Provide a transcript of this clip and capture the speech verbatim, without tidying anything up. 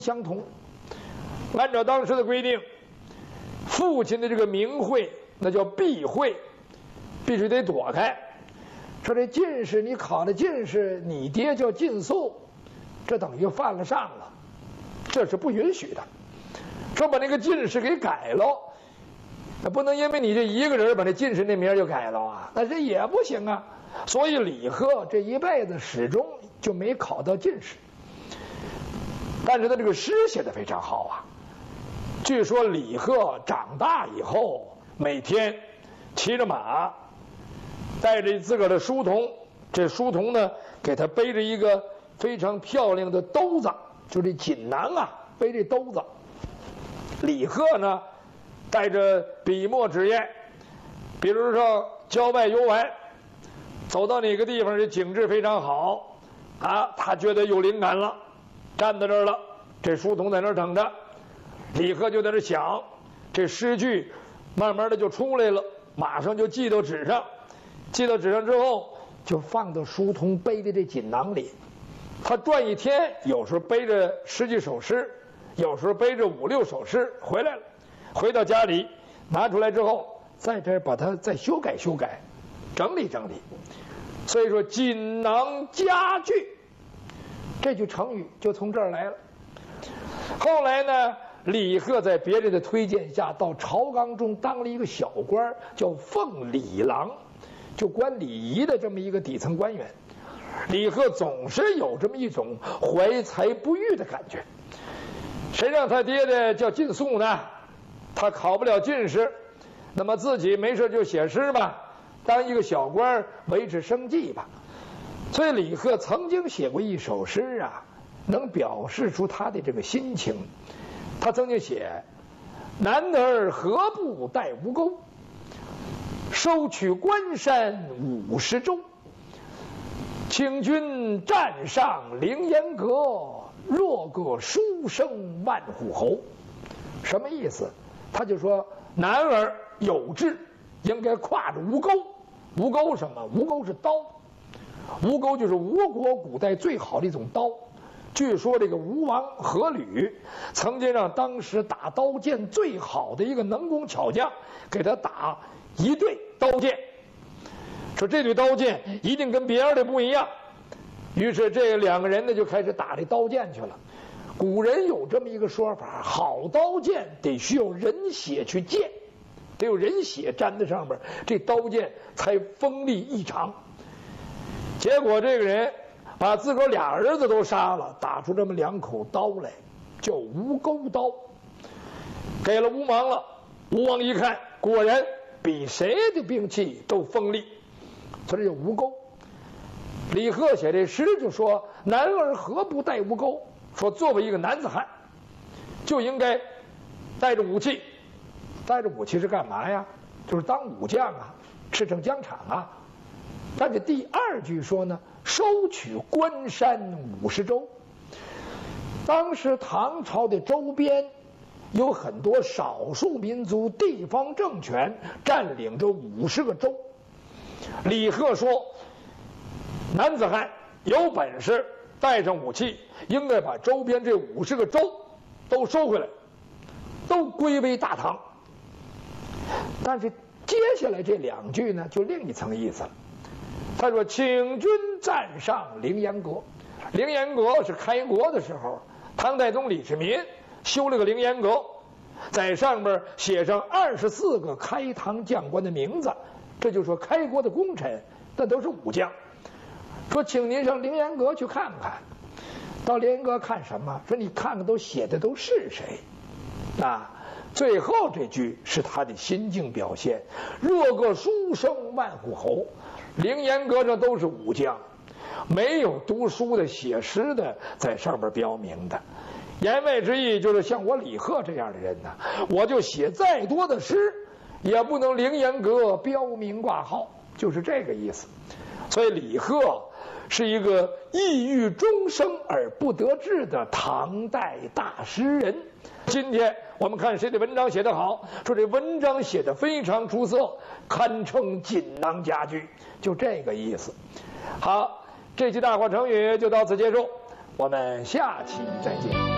相同。按照当时的规定，父亲的这个名讳那叫避讳，必须得躲开。说这进士，你考的进士，你爹叫进素，这等于犯了上了，这是不允许的。说把那个进士给改了，那不能因为你这一个人把这进士那名就改了啊，那这也不行啊。所以李贺这一辈子始终就没考到进士。但是他这个诗写得非常好啊。据说李贺长大以后，每天骑着马，带着自个儿的书童，这书童呢给他背着一个非常漂亮的兜子，就这锦囊啊，背这兜子。李贺呢带着笔墨纸砚，比如说郊外游玩，走到哪个地方这景致非常好啊，他觉得有灵感了，站在这儿了，这书童在那儿等着，李贺就在那想，这诗句慢慢的就出来了，马上就记到纸上，记到纸上之后就放到书童背的这锦囊里。他转一天，有时候背着十几首诗，有时候背着五六首诗回来了，回到家里拿出来之后，在这儿把它再修改修改，整理整理。所以说锦囊佳句这句成语就从这儿来了。后来呢，李贺在别人的推荐下，到朝纲中当了一个小官，叫奉礼郎，就管礼仪的这么一个底层官员。李贺总是有这么一种怀才不遇的感觉。谁让他爹的叫进素呢？他考不了进士，那么自己没事就写诗吧，当一个小官维持生计吧。所以李贺曾经写过一首诗啊，能表示出他的这个心情。他曾经写：男儿何不带吴钩，收取关山五十州。请君占上凌烟阁，若个书生万户侯。什么意思？他就说男儿有志应该挎着吴钩。吴钩什么？吴钩是刀，吴钩就是吴国古代最好的一种刀。据说这个吴王阖闾曾经让当时打刀剑最好的一个能工巧匠给他打一对刀剑，说这对刀剑一定跟别人的不一样。于是这两个人呢就开始打这刀剑去了。古人有这么一个说法，好刀剑得需要人血去剑，得有人血沾在上面，这刀剑才锋利异常。结果这个人把自个儿俩儿子都杀了，打出这么两口刀来，叫吴钩刀，给了吴王了。吴王一看，果然比谁的兵器都锋利，所以叫吴钩。李贺写这诗就说：男儿何不带吴钩？说作为一个男子汉，就应该带着武器。带着武器是干嘛呀？就是当武将啊，驰骋疆场啊。但是第二句说呢，收取关山五十州。当时唐朝的周边有很多少数民族地方政权占领着五十个州。李贺说，男子汉有本事带上武器，应该把周边这五十个州都收回来，都归为大唐。但是接下来这两句呢，就另一层意思了。他说：请君占上凌烟阁。凌烟阁是开国的时候，唐太宗李世民修了个凌烟阁，在上面写上二十四个开唐将官的名字。这就说开国的功臣那都是武将。说请您上凌烟阁去看看。到凌烟阁看什么？说你看看都写的都是谁啊？最后这句是他的心境表现：若个书生万户侯。凌烟阁上都是武将，没有读书的写诗的在上面标明的。言外之意就是像我李贺这样的人呢，我就写再多的诗也不能凌烟阁标明挂号，就是这个意思。所以李贺是一个抑郁终生而不得志的唐代大诗人。今天我们看谁的文章写得好，说这文章写得非常出色，堪称锦囊佳句，就这个意思。好，这期大话成语就到此结束，我们下期再见。